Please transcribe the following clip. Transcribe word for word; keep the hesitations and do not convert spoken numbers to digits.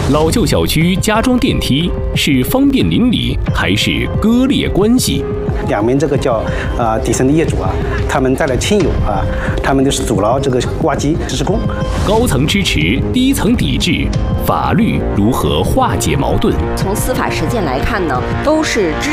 老旧小区加装电梯是方便邻里还是割裂关系？ 两名这个叫啊底层的业主啊，他们带来亲友啊，他们就是阻挠这个挖机施工。 高层支持，低层抵制，法律如何化解矛盾？ 从司法实践来看呢，都是支